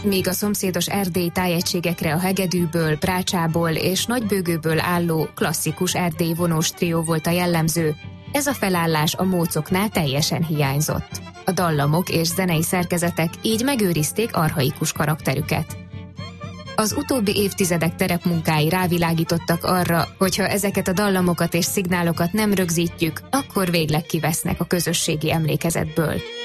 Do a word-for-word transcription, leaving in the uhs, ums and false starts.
míg a szomszédos erdélyi tájegységekre a hegedűből, brácsából és nagybőgőből álló klasszikus erdélyi vonós trió volt a jellemző, ez a felállás a mócoknál teljesen hiányzott. A dallamok és zenei szerkezetek így megőrizték archaikus karakterüket. Az utóbbi évtizedek terepmunkái rávilágítottak arra, hogy ha ezeket a dallamokat és szignálokat nem rögzítjük, akkor végleg kivesznek a közösségi emlékezetből.